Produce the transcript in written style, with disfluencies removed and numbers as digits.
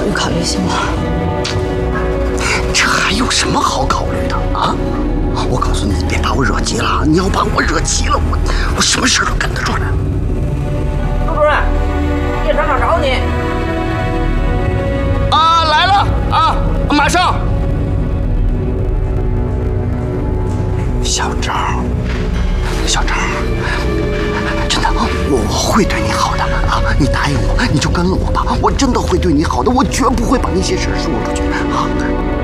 虑考虑行吗？ 这还有什么好考虑的啊？我告诉你，别把我惹急了。你要把我惹急了，我什么事都干得出来。 周主任，叶厂长找你。 啊，来了啊，马上。小张，真的，我会对你好的啊！你答应我，你就跟了我吧，我真的会对你好的，我绝不会把那些事说出去啊！